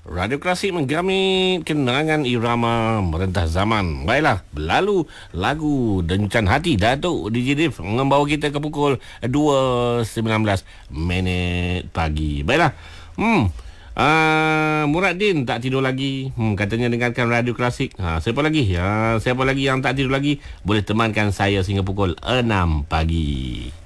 Radio Klasik menggamit kenangan irama merentah zaman. Baiklah, berlalu lagu Dencan Hati Datuk DJ Dif membawa kita ke pukul 2.19 pagi. Baiklah. Muraddin tak tidur lagi. Katanya dengarkan Radio Klasik. Siapa lagi? Siapa lagi yang tak tidur lagi? Boleh temankan saya sehingga pukul 6 pagi.